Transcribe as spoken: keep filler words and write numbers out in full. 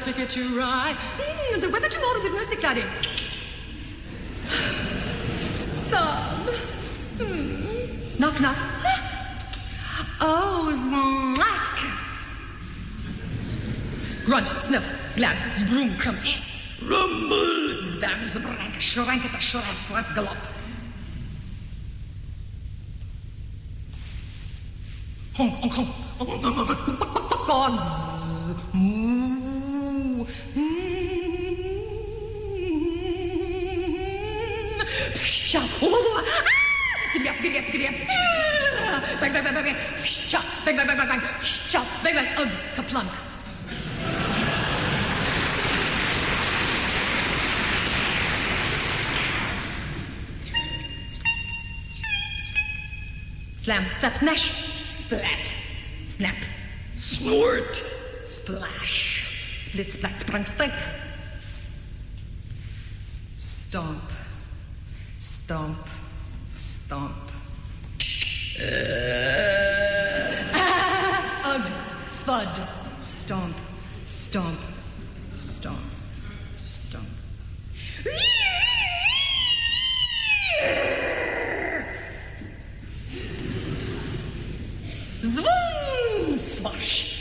to get you right. Mm, the weather tomorrow will be mostly cloudy. Some. Hmm. Knock, knock. Oh, smack. Grunt, sniff, glad, zbroom, krum, hiss. Rumble, zbam, zbrank, shrank, the shrap, slap, galop. Honk, honk, honk. Honk, honk, honk. Gauze. Moo. Psha. Oh. Giddy up, giddy up, giddy up. Bang, bang, bang, bang, bang. Psha. Bang, bang, bang, bang, bang. Psha. Bang, bang. Ugh. Kaplunk. Slam, slap, snash, splat, snap, snort, splash, split, splat, sprang, strike, stomp, stomp, stomp, uh, ah, ugh, thud, stomp, stomp, stomp, stomp. Zvum, swash.